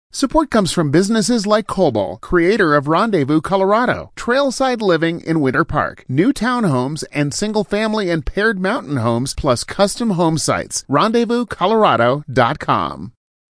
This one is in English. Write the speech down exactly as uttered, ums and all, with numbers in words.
Support comes from businesses like Cobol, creator of Rendezvous, Colorado, Trailside Living in Winter Park, new townhomes and single-family and paired mountain homes, plus custom home sites. rendezvous colorado dot com.